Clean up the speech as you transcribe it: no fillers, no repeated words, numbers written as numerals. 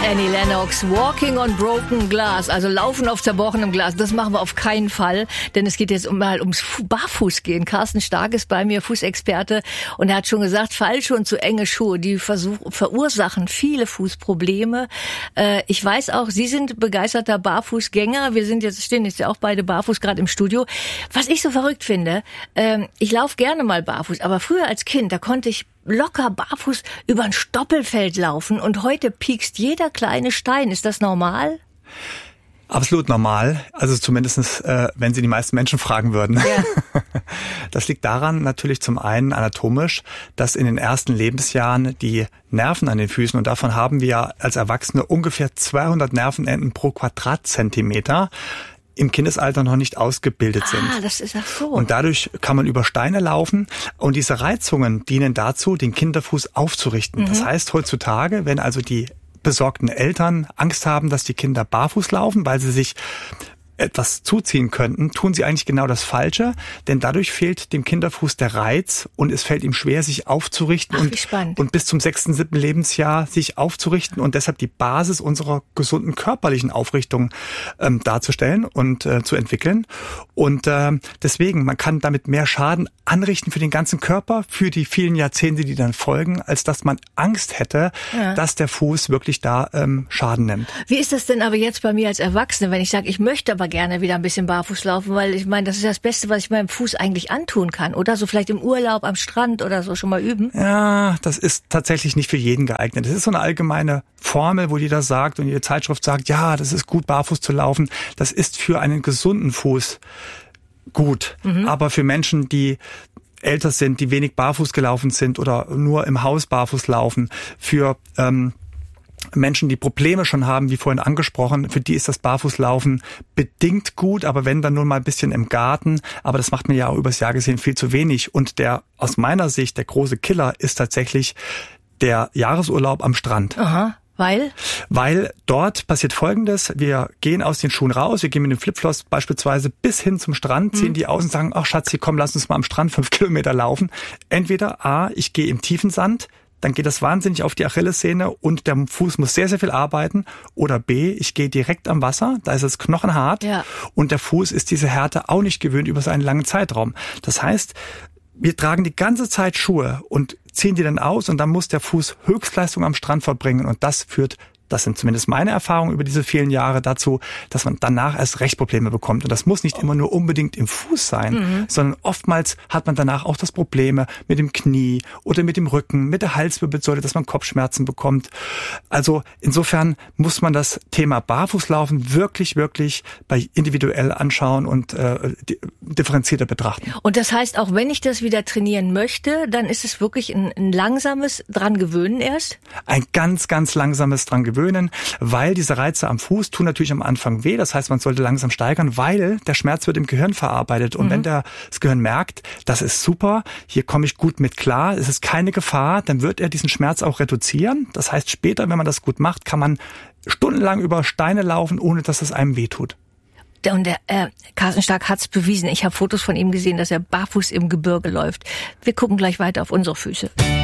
Annie Lennox, Walking on Broken Glass, also Laufen auf zerbrochenem Glas. Das machen wir auf keinen Fall, denn es geht jetzt mal ums Barfußgehen. Carsten Stark ist bei mir, Fußexperte, und er hat schon gesagt, falsche und zu enge Schuhe, die verursachen viele Fußprobleme. Ich weiß auch, Sie sind begeisterter Barfußgänger. Stehen jetzt ja auch beide barfuß gerade im Studio. Was ich so verrückt finde, ich laufe gerne mal barfuß, aber früher als Kind, da konnte ich locker barfuß über ein Stoppelfeld laufen und heute piekst jeder kleine Stein. Ist das normal? Absolut normal, also zumindest wenn Sie die meisten Menschen fragen würden. Ja. Das liegt daran natürlich zum einen anatomisch, dass in den ersten Lebensjahren die Nerven an den Füßen, und davon haben wir als Erwachsene ungefähr 200 Nervenenden pro Quadratzentimeter, im Kindesalter noch nicht ausgebildet sind. Das ist auch so. Und dadurch kann man über Steine laufen, und diese Reizungen dienen dazu, den Kinderfuß aufzurichten. Das heißt, heutzutage, wenn also die besorgten Eltern Angst haben, dass die Kinder barfuß laufen, weil sie sich etwas zuziehen könnten, tun sie eigentlich genau das Falsche, denn dadurch fehlt dem Kinderfuß der Reiz und es fällt ihm schwer, sich aufzurichten und bis zum 6., 7. Lebensjahr sich aufzurichten und deshalb die Basis unserer gesunden körperlichen Aufrichtung darzustellen und zu entwickeln. Und deswegen, man kann damit mehr Schaden anrichten für den ganzen Körper, für die vielen Jahrzehnte, die dann folgen, als dass man Angst hätte, dass der Fuß wirklich da Schaden nimmt. Wie ist das denn aber jetzt bei mir als Erwachsene, wenn ich sage, ich möchte aber gerne wieder ein bisschen barfuß laufen, weil ich meine, das ist das Beste, was ich meinem Fuß eigentlich antun kann, oder? So vielleicht im Urlaub, am Strand oder so schon mal üben? Ja, das ist tatsächlich nicht für jeden geeignet. Das ist so eine allgemeine Formel, wo jeder sagt und jede Zeitschrift sagt, ja, das ist gut, barfuß zu laufen. Das ist für einen gesunden Fuß gut. Aber für Menschen, die älter sind, die wenig barfuß gelaufen sind oder nur im Haus barfuß laufen, für Menschen, die Probleme schon haben, wie vorhin angesprochen, für die ist das Barfußlaufen bedingt gut, aber wenn dann nur mal ein bisschen im Garten, aber das macht mir ja auch übers Jahr gesehen viel zu wenig. Und aus meiner Sicht, der große Killer ist tatsächlich der Jahresurlaub am Strand. Aha. Weil? Weil dort passiert Folgendes: Wir gehen aus den Schuhen raus, wir gehen mit den Flipflops beispielsweise bis hin zum Strand, ziehen die aus und sagen, ach Schatzi, komm, lass uns mal am Strand 5 Kilometer laufen. Entweder A, ich gehe im tiefen Sand, dann geht das wahnsinnig auf die Achillessehne und der Fuß muss sehr, sehr viel arbeiten. Oder B, ich gehe direkt am Wasser, da ist es knochenhart und der Fuß ist diese Härte auch nicht gewöhnt über so einen langen Zeitraum. Das heißt, wir tragen die ganze Zeit Schuhe und ziehen die dann aus und dann muss der Fuß Höchstleistung am Strand verbringen und das sind zumindest meine Erfahrungen über diese vielen Jahre dazu, dass man danach erst recht Probleme bekommt. Und das muss nicht immer nur unbedingt im Fuß sein, sondern oftmals hat man danach auch das Probleme mit dem Knie oder mit dem Rücken, mit der Halswirbelsäule, dass man Kopfschmerzen bekommt. Also insofern muss man das Thema Barfußlaufen wirklich, wirklich individuell anschauen und differenzierter betrachten. Und das heißt, auch wenn ich das wieder trainieren möchte, dann ist es wirklich ein langsames dran gewöhnen erst? Ein ganz, ganz langsames dran gewöhnen, weil diese Reize am Fuß tun natürlich am Anfang weh. Das heißt, man sollte langsam steigern, weil der Schmerz wird im Gehirn verarbeitet. Und wenn das Gehirn merkt, das ist super, hier komme ich gut mit klar, es ist keine Gefahr, dann wird er diesen Schmerz auch reduzieren. Das heißt, später, wenn man das gut macht, kann man stundenlang über Steine laufen, ohne dass es einem wehtut. Und der Carsten Stark hat's bewiesen. Ich habe Fotos von ihm gesehen, dass er barfuß im Gebirge läuft. Wir gucken gleich weiter auf unsere Füße.